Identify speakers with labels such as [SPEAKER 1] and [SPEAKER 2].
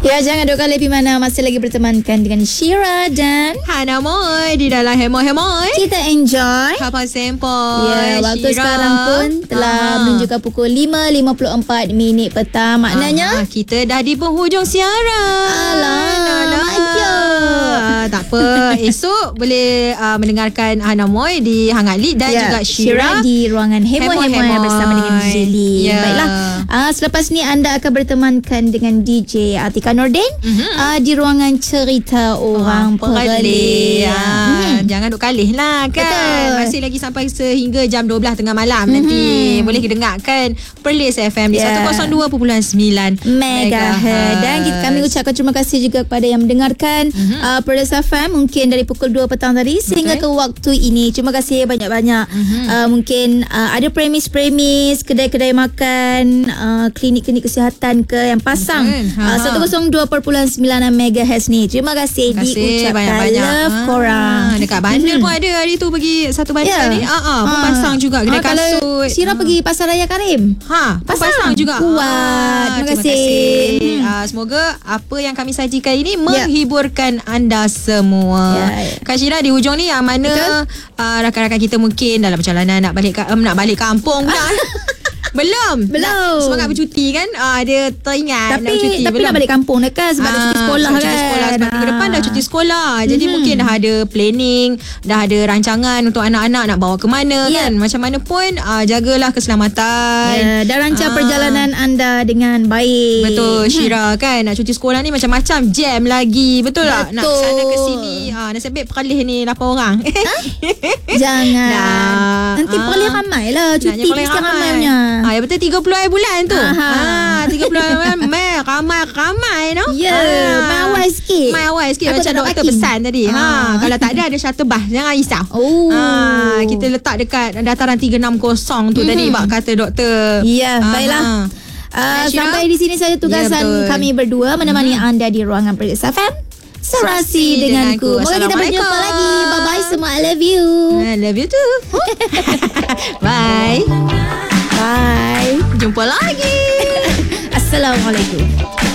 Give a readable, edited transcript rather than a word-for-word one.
[SPEAKER 1] Ya, jangan dua kali pergi mana. Masih lagi bertemankan dengan Syira dan
[SPEAKER 2] Hana Moy di dalam Hemoy.
[SPEAKER 1] kita enjoy.
[SPEAKER 2] Apa sempoi?
[SPEAKER 1] Ya, waktu
[SPEAKER 2] Syira.
[SPEAKER 1] sekarang pun telah menunjukkan pukul 5.54 petang. Maknanya
[SPEAKER 2] kita dah di penghujung siaran. Tak apa. Esok boleh mendengarkan Hana Moy di Hangat Lead dan juga Syira
[SPEAKER 1] di ruangan Hemoy bersama dengan DJ Lee. Baiklah. Selepas ni anda akan bertemankan dengan DJ Atika Nordin di ruangan cerita orang pelik.
[SPEAKER 2] Jangan duk kalih lah kan.
[SPEAKER 1] Betul.
[SPEAKER 2] Masih lagi sampai sehingga jam 12 tengah malam nanti. Boleh dengarkan Perlis FM di 102.9
[SPEAKER 1] MHz. Dan kami ucapkan terima kasih juga kepada yang mendengarkan Perlis FM mungkin dari pukul 2 petang tadi sehingga ke waktu ini. Terima kasih banyak-banyak. Mungkin ada premis-premis, kedai-kedai makan, klinik-klinik kesihatan ke yang pasang 102.9 MHz ni. Terima kasih diucapkan
[SPEAKER 2] banyak-banyak.
[SPEAKER 1] Love korang.
[SPEAKER 2] Dekat bandar pun ada hari tu pergi satu bandar ni. Pun pasang juga kedai kasut.
[SPEAKER 1] Kalau Syira pergi Pasar Raya Karim,
[SPEAKER 2] pasang juga.
[SPEAKER 1] Kuat. Terima kasih.
[SPEAKER 2] Semoga apa yang kami sajikan ini menghiburkan anda semua. Kak Syira di hujung ni yang mana rakan-rakan kita mungkin dalam perjalanan nak balik kampung dah. Belum. Semangat bercuti kan. Dia teringat nak bercuti.
[SPEAKER 1] Tapi nak balik kampung dah kan. Sebab dah cuti sekolah kan.
[SPEAKER 2] Sebab minggu depan dah cuti sekolah. Jadi mungkin dah ada planning, dah ada rancangan untuk anak-anak nak bawa ke mana kan. Macam mana pun jagalah keselamatan.
[SPEAKER 1] Dan rancang perjalanan anda dengan baik.
[SPEAKER 2] Betul Syira kan. Nak cuti sekolah ni macam-macam jam lagi. Betul tak? Nak sana ke sini. Nasib baik peralih ni 8 orang.
[SPEAKER 1] Jangan. Nanti peralih ramai lah. Cuti mesti ramai punya.
[SPEAKER 2] Ya betul 30 hari bulan tu. 30 hari bulan ramai no.
[SPEAKER 1] Mai awal sikit.
[SPEAKER 2] Macam doktor pesan tadi. Kalau tak ada shuttle bus, jangan risau. Kita letak dekat dataran 360 tu tadi bak kata doktor.
[SPEAKER 1] Ya, baiklah. Sampai di sini saja tugasan kami berdua menemani anda di ruangan Perlis FM. Serasi denganku. Moga kita berjumpa lagi. Bye-bye semua. I love you.
[SPEAKER 2] I love you too. Bye.
[SPEAKER 1] Bye.
[SPEAKER 2] Jumpa lagi.
[SPEAKER 1] Assalamualaikum.